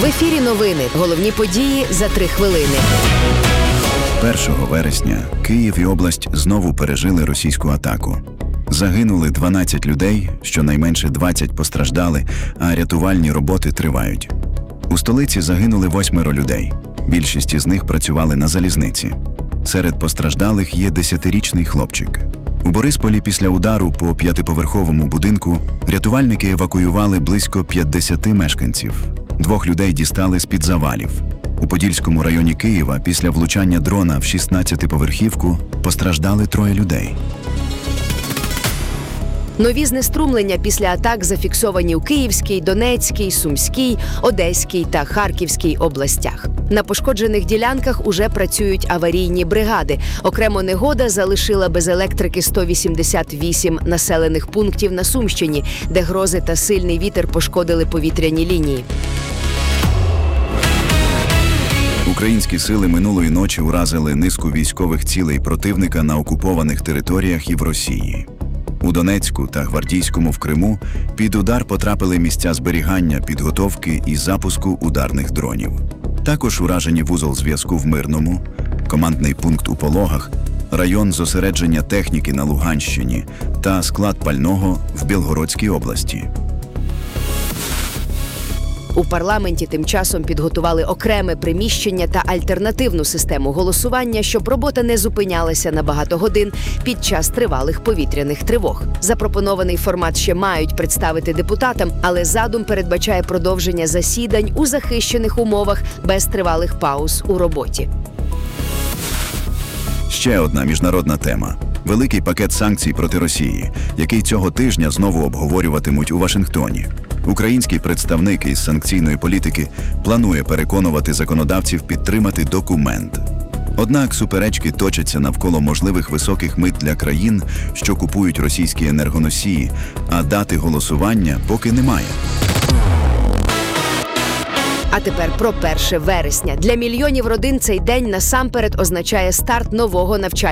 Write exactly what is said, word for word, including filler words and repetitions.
В ефірі новини. Головні події за три хвилини. першого вересня Київ і область знову пережили російську атаку. Загинули дванадцять людей, щонайменше двадцять постраждали, а рятувальні роботи тривають. У столиці загинули восьмеро людей. Більшість із них працювали на залізниці. Серед постраждалих є десятирічний хлопчик. У Борисполі після удару по п'ятиповерховому будинку рятувальники евакуювали близько п'ятдесяти мешканців. Двох людей дістали з-під завалів. У Подільському районі Києва після влучання дрона в шістнадцятиповерхівку постраждали троє людей. Нові знеструмлення після атак зафіксовані у Київській, Донецькій, Сумській, Одеській та Харківській областях. На пошкоджених ділянках уже працюють аварійні бригади. Окремо негода залишила без електрики сто вісімдесят вісім населених пунктів на Сумщині, де грози та сильний вітер пошкодили повітряні лінії. Українські сили минулої ночі уразили низку військових цілей противника на окупованих територіях і в Росії. У Донецьку та Гвардійському в Криму під удар потрапили місця зберігання, підготовки і запуску ударних дронів. Також уражені вузол зв'язку в Мирному, командний пункт у Пологах, район зосередження техніки на Луганщині та склад пального в Білгородській області. У парламенті тим часом підготували окреме приміщення та альтернативну систему голосування, щоб робота не зупинялася на багато годин під час тривалих повітряних тривог. Запропонований формат ще мають представити депутатам, але задум передбачає продовження засідань у захищених умовах без тривалих пауз у роботі. Ще одна міжнародна тема – великий пакет санкцій проти Росії, який цього тижня знову обговорюватимуть у Вашингтоні. Український представник із санкційної політики планує переконувати законодавців підтримати документ. Однак суперечки точаться навколо можливих високих мит для країн, що купують російські енергоносії, а дати голосування поки немає. А тепер про перше вересня. Для мільйонів родин цей день насамперед означає старт нового навчального